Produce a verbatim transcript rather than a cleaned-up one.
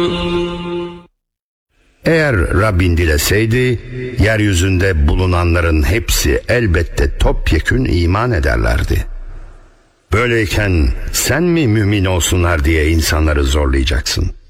Eğer Rabbin dileseydi, yeryüzünde bulunanların hepsi elbette topyekün iman ederlerdi. Böyleyken sen mi mümin olsunlar diye insanları zorlayacaksın?